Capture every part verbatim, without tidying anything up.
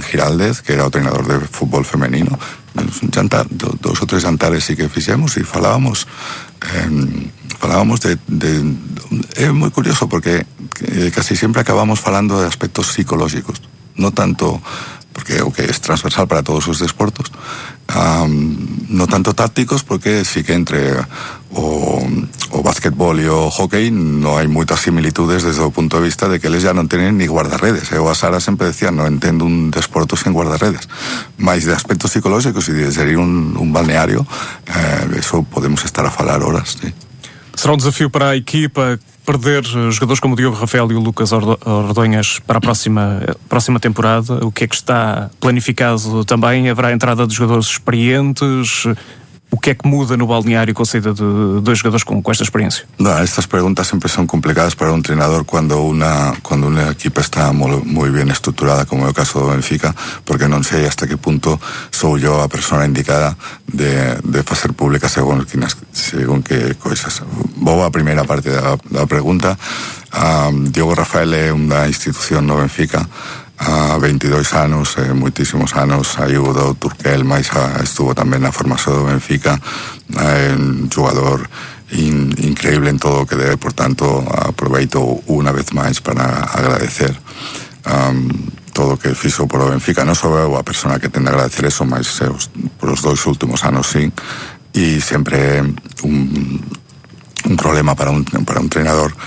Giraldez, que era o treinador de fútbol femenino. Un jantar, do, dos ou tres jantares sí que fixemos e falábamos eh, falábamos de, de, é moi curioso porque eh, casi sempre acabamos falando de aspectos psicológicos, no tanto porque o que es transversal para todos os desportos, um, no tanto tácticos, porque sí que entre o, o básquetbol e o hockey no hai moitas similitudes desde o punto de vista de que eles ya non tenen ni guardarredes. Eu a Sara sempre decía, non entendo un desporto sen guardarredes, máis de aspectos psicológicos e de ser un, un balneario, eh, eso podemos estar a falar horas, sí. Será um desafio para a equipa perder jogadores como o Diogo Rafael e o Lucas Ordonhas para a próxima, próxima temporada? O que é que está planificado também? Haverá a entrada de jogadores experientes? O que é que muda no balneario com a saída de dois jogadores com, com esta experiência? No, estas preguntas siempre son complicadas para un entrenador cuando una, cuando una equipa está muy, muy bien estructurada, como é o caso do Benfica, porque non sei hasta que punto sou yo a persona indicada de, de facer pública según, según que coisas. Vou a primeira parte da, da pregunta. Um, Diogo Rafael é unha institución no Benfica a veintidós anos, eh, moitísimos anos, aí o do Turquel, máis a, estuvo tamén na formación do Benfica, eh, un jugador in, increíble en todo o que debe, por tanto aproveito unha vez máis para agradecer um, todo o que fixo por o Benfica. Non sou eu a persona que tende a agradecer eso, máis eh, por os dois últimos anos, sí, e sempre un, un problema para un, para un entrenador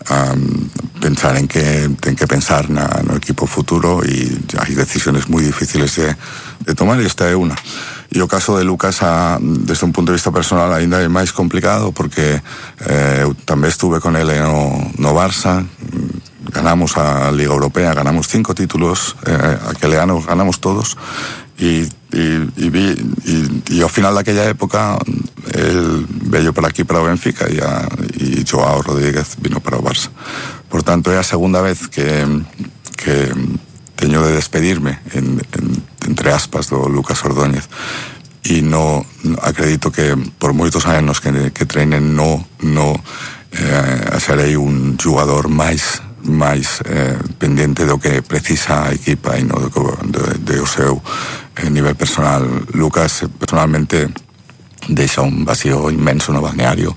Um, pensar en que ten que pensar na, no equipo futuro e hai decisiones moi difíciles de, de tomar e esta é unha. E o caso de Lucas a, desde un punto de vista personal ainda é máis complicado porque eh, eu tamén estuve con ele no, no Barça, ganamos a Liga Europea, ganamos cinco títulos, eh, aquele ano ganamos todos e, e, e, vi, e, e ao final daquella época el vello para aquí para o Benfica e, a, e Joao Rodríguez vino para o Barça. Por tanto é a segunda vez que, que teño de despedirme en, en, entre aspas do Lucas Ordóñez e no acredito que por moitos anos que, que treinen no, no eh, serei un jugador máis máis eh, pendiente do que precisa a equipa e non do, do, do seu eh, nivel personal. Lucas personalmente deixa un vacío inmenso no balneario,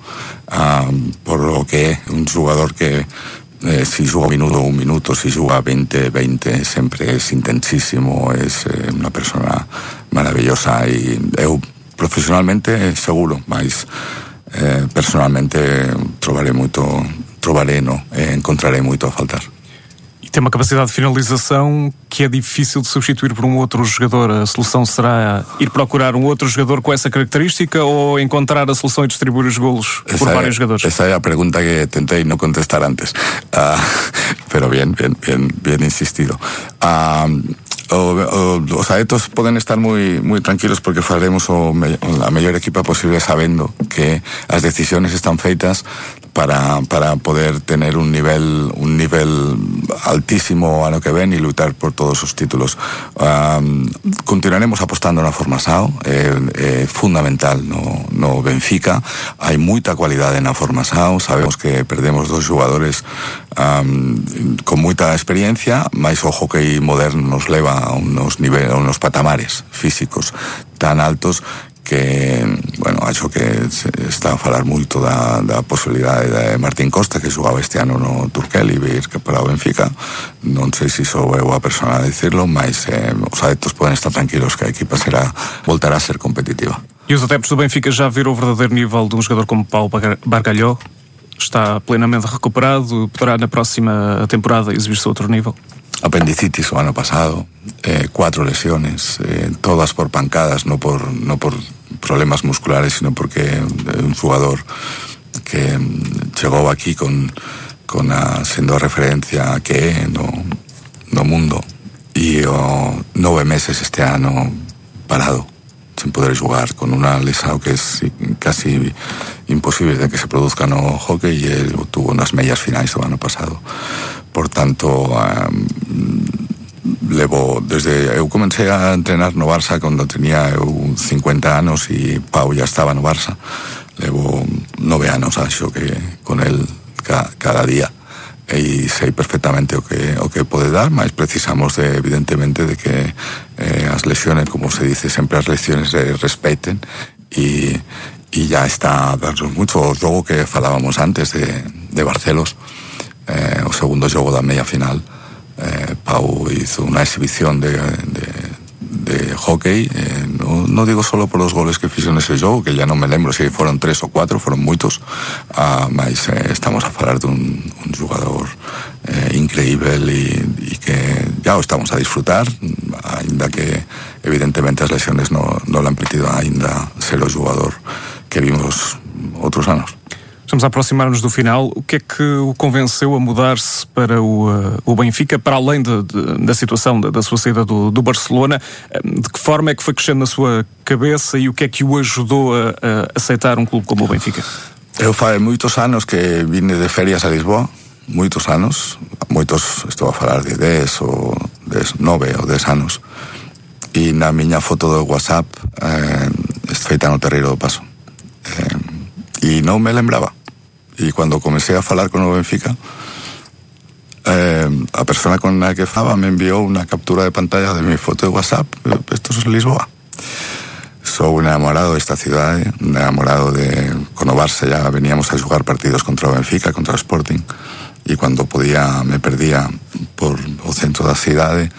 um, por lo que é un jugador que eh, si xuga un minuto, un minuto, si xuga veinte, veinte, sempre é intensísimo, é eh, unha persona maravillosa e eu profesionalmente seguro, mas eh, personalmente trobarei moito trobarei, no, eh, encontrarei moito a faltar. E tem uma capacidade de finalização que é difícil de substituir por um outro jogador. A solução será ir procurar um outro jogador com essa característica ou encontrar a solução e distribuir os golos esa por vários é, jogadores? Esa é a pregunta que tentei non contestar antes, uh, pero bien, bien, bien, bien insistido. Uh, O, o, os adeptos poden estar moi moi tranquilos porque faremos o, a mellor equipa posible sabendo que as decisiones están feitas para, para poder tener un nivel un nivel altísimo ano que ven e lutar por todos os títulos. Um, continuaremos apostando na formação, é, é fundamental no, no Benfica, hai moita cualidade na formação, sabemos que perdemos dos jugadores um, con moita experiencia, mais o hockey moderno nos leva a unos niveles, a unos patamares físicos tan altos que, bueno, acho que se está a falar moito da, da posibilidade de Martín Costa, que xogaba este ano no Turquel e vir que para o Benfica. Non sei se sou eu a persona a dicirlo, mas eh, os adeptos poden estar tranquilos que a equipa será, voltará a ser competitiva. E os adeptos do Benfica já viram o verdadeiro nível de um jogador como Paulo Bargalhó? Está plenamente recuperado? Poderá na próxima temporada exibir-se a outro nível? Apendicitis o ano pasado, eh, cuatro lesiones, eh, todas por pancadas, no por, no por problemas musculares, sino porque é un jugador que chegou aquí con, con a, sendo a referencia que é no, no mundo e o nove meses este ano parado, sin poder jugar, con una lesión que es casi imposible de que se produzca no hockey e él tuvo nas mellas finais do ano pasado. Por tanto, um, levo desde eu comecei a entrenar no Barça cando tenía eu cincuenta anos e Pau ya estaba no Barça. Levo nove anos acho que con el ca, cada día e sei perfectamente o que o que pode dar, mas precisamos de, evidentemente de que lesione, como se dice sempre as lecciones de respeten, e, e ya está a darnos mucho. O xogo que falábamos antes de, de Barcelos, eh, o segundo xogo da media final, eh, Pau hizo una exhibición de, de, de hockey, eh, no, no digo solo por los goles que fixo nese xogo, que ya non me lembro se foron tres ou cuatro, foron moitos, uh, mas eh, estamos a falar dun un jugador eh, increíble e, e que ya o estamos a disfrutar, ainda que evidentemente as lesiones non no l'han permitido ainda ser o jugador que vimos outros anos. Estamos a aproximar-nos do final. O que é que o convenceu a mudar-se para o, uh, o Benfica, para além de, de, da situação da, da sua saída do, do Barcelona? De que forma é que foi crescendo na sua cabeça e o que é que o ajudou a, a aceitar um clube como o Benfica? Eu fai moitos anos que vine de ferias a Lisboa, moitos anos, moitos, estou a falar de dez ou dez, nove ou dez anos, e na miña foto do WhatsApp eh, feita no Terreiro do Paso. Eh, e non me lembraba. E cando comecei a falar con o Benfica, eh, a persona con la que falaba me enviou unha captura de pantalla de mi foto de WhatsApp. Esto es Lisboa. Sou un enamorado desta cidade, un enamorado de... Con o Barça ya veníamos a jugar partidos contra o Benfica, contra o Sporting, e cando podía me perdía por o centro da cidade,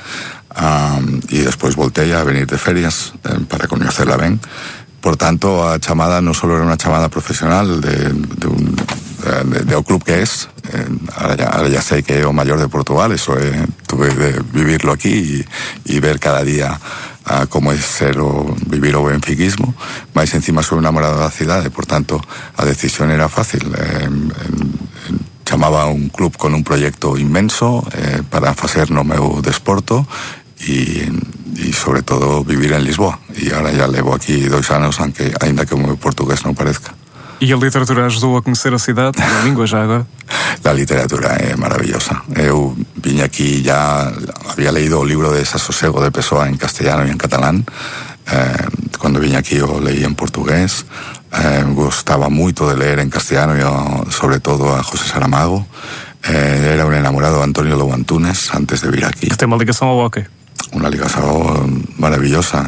um, e despois voltei a venir de ferias eh, para coñecerla ben. Por tanto, a chamada non só era unha chamada profesional de, de un de, de o club que es, eh, ahora, ya, ahora ya sei que é o maior de Portugal, eso eh, tuve de vivirlo aquí e ver cada día uh, como é ser o vivir o benfiquismo, mas encima sou enamorado da cidade, por tanto a decisión era fácil. eh, eh, chamaba a un club con un proyecto inmenso eh, para facer no meu desporto e, e sobre todo vivir en Lisboa, e agora já levo aquí dois anos, aunque, ainda que o meu portugués non parezca. E a literatura ajudou a conhecer a cidade, a língua já agora? La literatura é maravillosa. Eu vine aquí, ya había leído o libro de Desasosego de Pessoa en castellano e en catalán. Eh, cando vine aquí o leí en portugués. Eh, gostaba moito de leer en castellano e sobre todo a José Saramago. Eh, era un enamorado de Antonio Lobo Antunes antes de vir aquí. Que ten unha ligación ao hockey. Unha ligación maravillosa.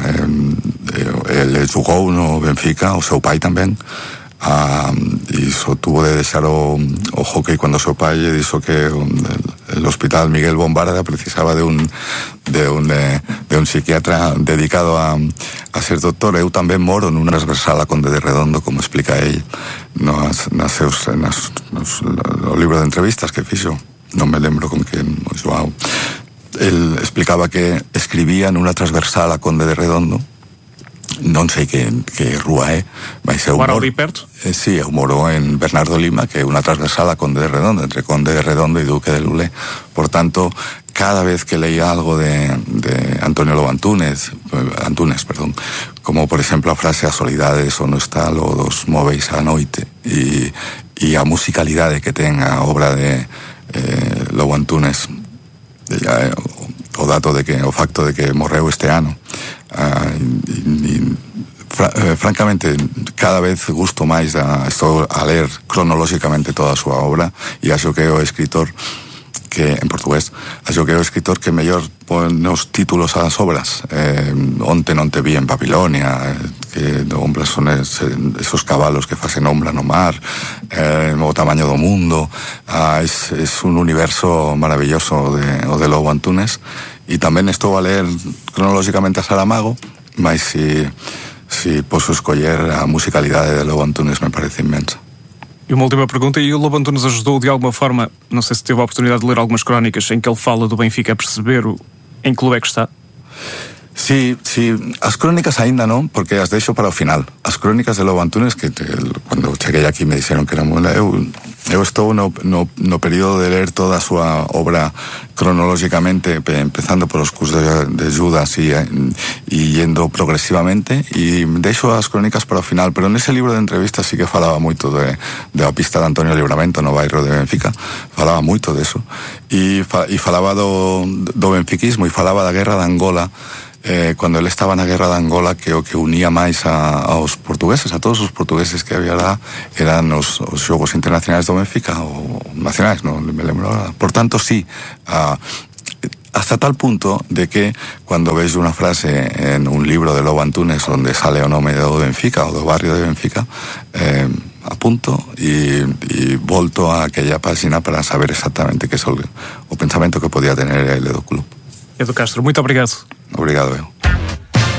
Eh, ele jugou no Benfica, o seu pai tamén. Uh, e só tuvo de deixar o, o hockey cando o seu pai lle dixo que el, el hospital Miguel Bombarda precisaba de un de un, de, de un psiquiatra dedicado a, a ser doctor. Eu tamén moro nunha transversal a Conde de Redondo, como explica el nas, nas seus, nas, nos, no libro de entrevistas que fixo, non me lembro con quen, o Joao. El explicaba que escribía nunha transversal a Conde de Redondo, non sei que, que rúa é, mas eu moro ali perto? Eh, sí, eu moro en Bernardo Lima, que é unha transversal a Conde de Redondo, entre Conde de Redondo e Duque de Lulé. Por tanto, cada vez que leía algo de, de Antonio Lobo Antunes, Antunes, perdón, como por exemplo a frase a solidade só non está lo dos móveis á noite, e, e a musicalidade que ten a obra de eh, Lobo Antunes, eh, o dato de que, o facto de que morreu este ano, uh, e, e, fra, eh, francamente cada vez gusto máis da, estou a ler cronolóxicamente toda a súa obra, e acho que é o escritor que, en portugués, acho que é o escritor que mellor pon os títulos ás obras. eh, Onte non te vi en Babilonia, eh, que ombra son es, esos cabalos que facen ombra no mar, eh, o tamaño do mundo. Ah, es, es un universo maravilloso de, o de Lobo Antunes. E tamén estou a ler cronolóxicamente a Saramago, mas si, si posso escoller a musicalidade de Lobo Antunes me parece inmensa. E uma última pergunta, e o Lobo Antunes ajudou de alguma forma, não sei se teve a oportunidade de ler algumas crónicas em que ele fala do Benfica, a perceber o, em que clube é que está? Sí, sí, as crónicas aínda non, porque as deixo para o final. As crónicas de Lobo Antunes, que te, cando cheguei aquí me dixeron que era moi... Eu, eu estou no, no, no período de ler toda a súa obra cronolóxicamente, empezando por os cursos de, de Judas e, e yendo progresivamente, e deixo as crónicas para o final, pero nese libro de entrevistas sí que falaba moito de, de a pista de Antonio Livramento no bairro de Benfica, falaba moito de eso, e, fa, e falaba do, do benfiquismo, e falaba da guerra de Angola, Eh, cando ele estaba na guerra de Angola, que o que unía máis a, aos portugueses, a todos os portugueses que había lá, eran os, os xogos internacionais do Benfica, ou nacionais, non me lembro ahora. Por tanto, sí, a, hasta tal punto de que cuando veis una frase en un libro de Lobo Antunes donde sale o nome do Benfica o do barrio de Benfica, eh, apunto e, e volto a aquella página para saber exactamente que é o, o pensamento que podía tener ele do club. Edu Castro, muito obrigado. Obrigado eu.